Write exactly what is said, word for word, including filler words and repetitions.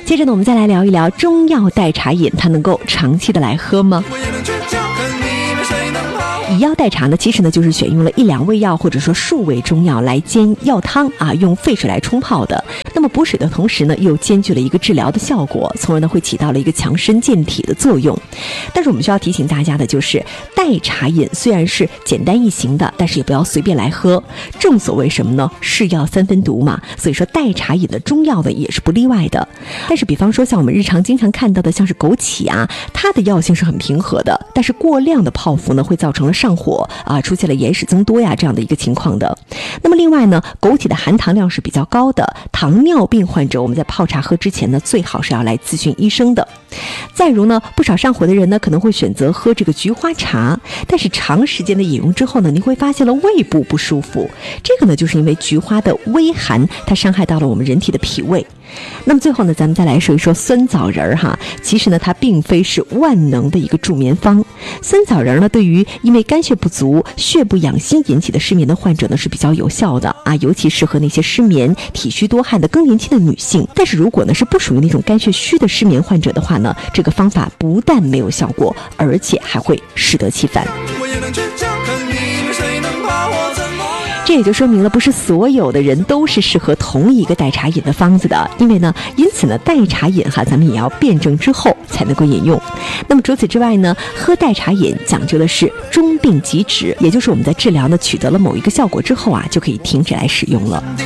接着呢，我们再来聊一聊中药代茶饮，它能够长期的来喝吗？以药代茶呢，其实呢就是选用了一两味药或者说数味中药来煎药汤啊，用沸水来冲泡的。那么补水的同时呢，又兼具了一个治疗的效果，从而呢会起到了一个强身健体的作用。但是我们需要提醒大家的就是，代茶饮虽然是简单易行的，但是也不要随便来喝。正所谓什么呢？是药三分毒嘛。所以说代茶饮的中药呢也是不例外的。但是比方说像我们日常经常看到的像是枸杞啊，它的药性是很平和的，但是过量的泡服呢会造成了上火啊，出现了眼屎增多呀这样的一个情况的。那么另外呢，枸杞的含糖量是比较高的，糖尿病患者我们在泡茶喝之前呢，最好是要来咨询医生的。再如呢，不少上火的人呢可能会选择喝这个菊花茶，但是长时间的饮用之后呢，你会发现了胃部不舒服，这个呢就是因为菊花的微寒，它伤害到了我们人体的脾胃。那么最后呢，咱们再来说一说酸枣仁儿哈，其实呢它并非是万能的一个助眠方。酸枣仁呢，对于因为肝血不足、血不养心引起的失眠的患者呢是比较有效的啊，尤其适合那些失眠、体虚多汗的更年期的女性。但是如果呢是不属于那种肝血虚的失眠患者的话呢，这个方法不但没有效果，而且还会适得其反。这也就说明了，不是所有的人都是适合同一个代茶饮的方子的，因为呢，因此呢，代茶饮哈，咱们也要辩证之后才能够饮用。那么除此之外呢，喝代茶饮讲究的是中病即止，也就是我们在治疗呢取得了某一个效果之后啊，就可以停止来使用了。